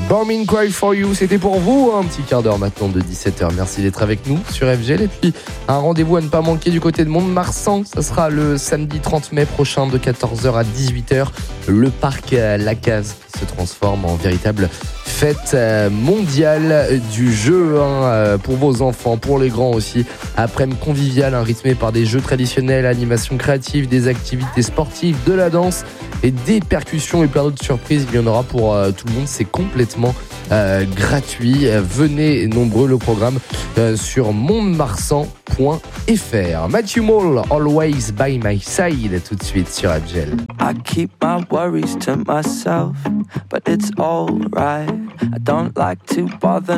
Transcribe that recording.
Born in Cry for You, c'était pour vous, un petit quart d'heure maintenant de 17h. Merci d'être avec nous sur FGL. Et puis, un rendez-vous à ne pas manquer du côté de Mont-de-Marsan. Ça sera le samedi 30 mai prochain de 14h à 18h. Le parc La Case qui se transforme en véritable fête mondiale du jeu pour vos enfants, pour les grands aussi. Après-midi convivial, rythmé par des jeux traditionnels, animations créatives, des activités sportives, de la danse et des percussions et plein d'autres surprises. Il y en aura pour tout le monde. C'est complètement gratuit. Venez nombreux, le programme sur montmarsan.fr. Matthew Mole, Always by My Side, tout de suite sur FGL. I keep my worries to myself, but it's alright. I don't like to bother